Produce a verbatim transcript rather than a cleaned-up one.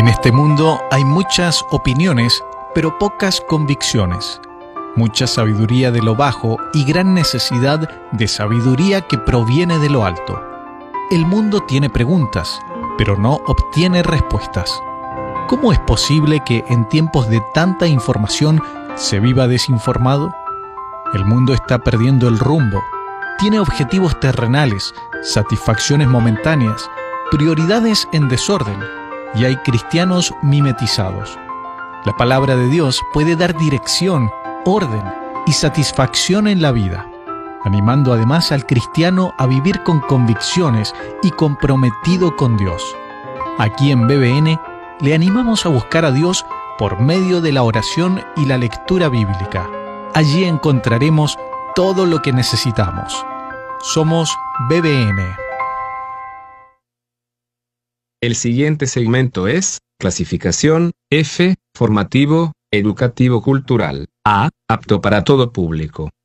En este mundo hay muchas opiniones, pero pocas convicciones. Mucha sabiduría de lo bajo y gran necesidad de sabiduría que proviene de lo alto. El mundo tiene preguntas, pero no obtiene respuestas. ¿Cómo es posible que en tiempos de tanta información se viva desinformado? El mundo está perdiendo el rumbo. Tiene objetivos terrenales, satisfacciones momentáneas, prioridades en desorden, y hay cristianos mimetizados. La palabra de Dios puede dar dirección, orden y satisfacción en la vida, animando además al cristiano a vivir con convicciones y comprometido con Dios. Aquí en B B N le animamos a buscar a Dios por medio de la oración y la lectura bíblica. Allí encontraremos todo lo que necesitamos. Somos B B N. El siguiente segmento es clasificación F, formativo, educativo cultural. A, apto para todo público.